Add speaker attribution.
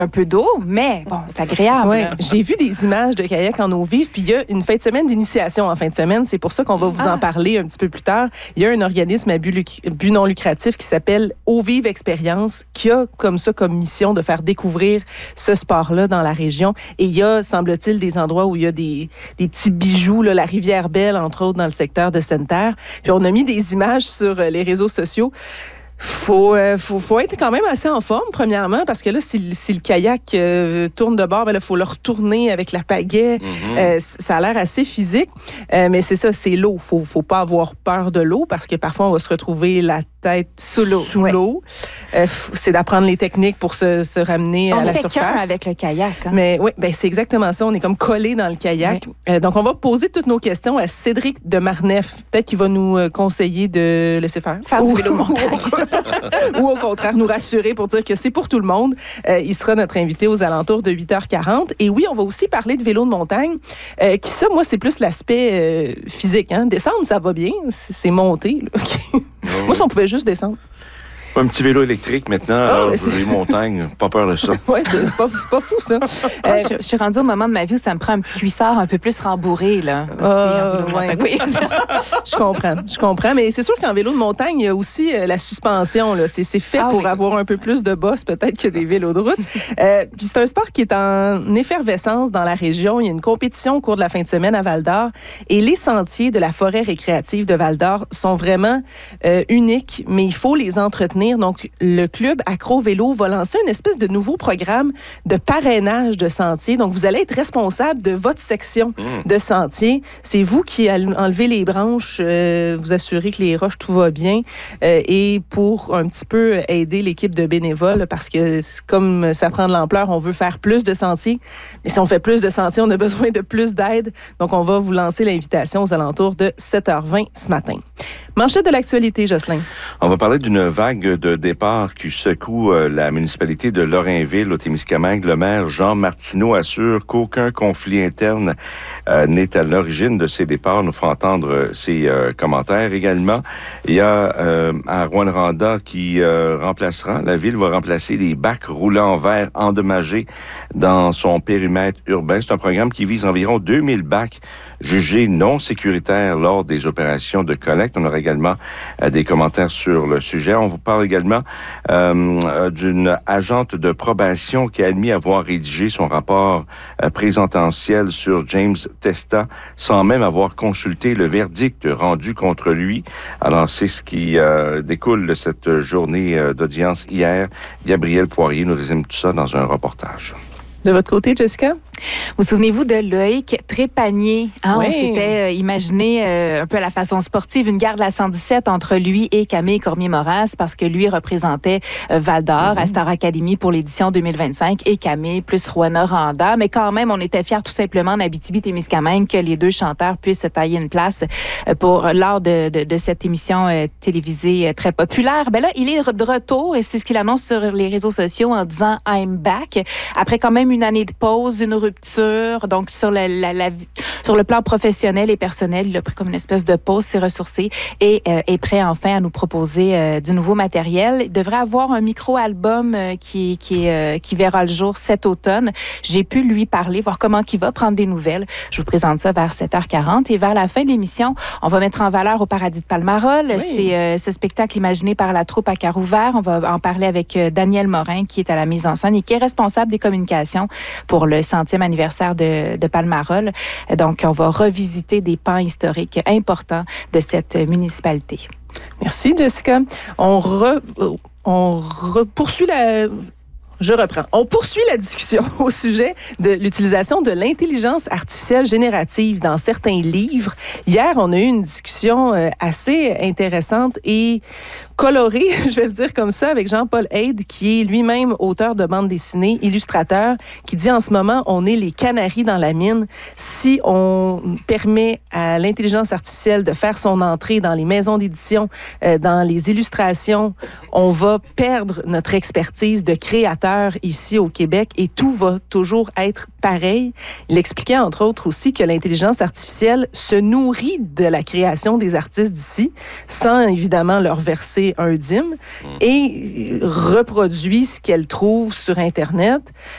Speaker 1: un peu d'eau, mais bon, c'est agréable.
Speaker 2: Oui, j'ai vu des images de kayak en eau vive, puis il y a une fin de semaine d'initiation en fin de semaine. C'est pour ça qu'on va vous en parler un petit peu plus tard. Il y a un organisme à but non lucratif qui s'appelle Eau Vive Expérience, qui a comme mission de faire découvrir ce sport-là dans la région. Et il y a, semble-t-il, des endroits où il y a des petits bijoux, là, la rivière Belle, entre autres, dans le secteur de Sainte-Terre. Puis on a mis des images sur les réseaux sociaux. Faut être quand même assez en forme, premièrement, parce que là, si le kayak tourne de bord, ben là, faut le retourner avec la pagaie. Ça a l'air assez physique, mais c'est ça, c'est l'eau. Faut pas avoir peur de l'eau, parce que parfois, on va se retrouver la tête sous l'eau. C'est d'apprendre les techniques pour se ramener à la surface.
Speaker 1: On fait cœur avec le kayak. Hein?
Speaker 2: Mais oui, ben c'est exactement ça. On est comme collé dans le kayak. Oui. Donc, on va poser toutes nos questions à Cédric de Marneffe. Peut-être qu'il va nous conseiller de laisser faire.
Speaker 1: Faire du vélo montagne.
Speaker 2: Ou au contraire, nous rassurer pour dire que c'est pour tout le monde. Il sera notre invité aux alentours de 8h40. Et oui, on va aussi parler de vélo de montagne. Moi, c'est plus l'aspect physique. Hein. Descendre, ça va bien. C'est monter. Moi, si on pouvait juste descendre.
Speaker 3: Un petit vélo électrique maintenant, les montagnes, pas peur de ça.
Speaker 2: Oui, c'est pas fou, ça.
Speaker 1: Je suis rendue au moment de ma vie où ça me prend un petit cuissard un peu plus rembourré, là.
Speaker 2: Oui. Je comprends. Mais c'est sûr qu'en vélo de montagne, il y a aussi la suspension. Là. C'est fait pour avoir un peu plus de boss, peut-être, que des vélos de route. Puis c'est un sport qui est en effervescence dans la région. Il y a une compétition au cours de la fin de semaine à Val-d'Or. Et les sentiers de la forêt récréative de Val-d'Or sont vraiment uniques, mais il faut les entretenir. Donc, le club Accro-Vélo va lancer une espèce de nouveau programme de parrainage de sentiers. Donc, vous allez être responsable de votre section de sentier. C'est vous qui allez enlever les branches, vous assurer que les roches, tout va bien. Et pour un petit peu aider l'équipe de bénévoles, parce que comme ça prend de l'ampleur, on veut faire plus de sentiers. Mais si on fait plus de sentiers, on a besoin de plus d'aide. Donc, on va vous lancer l'invitation aux alentours de 7h20 ce matin. Manchette de l'actualité, Jocelyn.
Speaker 3: On va parler d'une vague de départ qui secoue la municipalité de Lorrainville, au Témiscamingue. Le maire Jean Martineau assure qu'aucun conflit interne n'est à l'origine de ces départs. Nous fera entendre ses commentaires également. Il y a à Rouyn-Noranda qui remplacera, la ville va remplacer les bacs roulants en verre endommagés dans son périmètre urbain. C'est un programme qui vise environ 2000 bacs jugés non sécuritaires lors des opérations de collecte. On aura également des commentaires sur le sujet. On vous parle également d'une agente de probation qui a admis avoir rédigé son rapport présententiel sur James Testa sans même avoir consulté le verdict rendu contre lui. Alors, c'est ce qui découle de cette journée d'audience hier. Gabriel Poirier nous résume tout ça dans un reportage.
Speaker 2: De votre côté, Jessica?
Speaker 1: Vous souvenez-vous de Loïc Trépanier? Hein?
Speaker 2: Oui.
Speaker 1: On s'était imaginé un peu à la façon sportive une guerre de la 117 entre lui et Camille Cormier-Moras parce que lui représentait Val-d'Or à Star Academy pour l'édition 2025 et Camille plus Rouyn-Noranda. Mais quand même, on était fiers tout simplement en Abitibi-Témiscamingue que les deux chanteurs puissent se tailler une place lors de cette émission télévisée très populaire. Ben là, il est de retour et c'est ce qu'il annonce sur les réseaux sociaux en disant « I'm back ». Après quand même une année de pause, une rupture, donc sur le plan professionnel et personnel, il a pris comme une espèce de pause, s'est ressourcé et est prêt enfin à nous proposer du nouveau matériel. Il devrait avoir un micro-album qui verra le jour cet automne. J'ai pu lui parler, voir comment il va, prendre des nouvelles. Je vous présente ça vers 7h40 et vers la fin de l'émission, on va mettre en valeur au Paradis de Palmarol. Oui. C'est ce spectacle imaginé par la troupe à cœur ouvert. On va en parler avec Daniel Morin qui est à la mise en scène et qui est responsable des communications pour le 100e anniversaire de Palmarol. Donc, on va revisiter des pans historiques importants de cette municipalité.
Speaker 2: Merci, Jessica. On poursuit On poursuit la discussion au sujet de l'utilisation de l'intelligence artificielle générative dans certains livres. Hier, on a eu une discussion assez intéressante et coloré, je vais le dire comme ça, avec Jean-Paul Haide, qui est lui-même auteur de bande dessinée, illustrateur, qui dit en ce moment, on est les canaris dans la mine. Si on permet à l'intelligence artificielle de faire son entrée dans les maisons d'édition, dans les illustrations, on va perdre notre expertise de créateur ici au Québec et tout va toujours être pareil. Il expliquait entre autres aussi que l'intelligence artificielle se nourrit de la création des artistes d'ici, sans évidemment leur verser un dime, et reproduit ce qu'elle trouve sur Internet.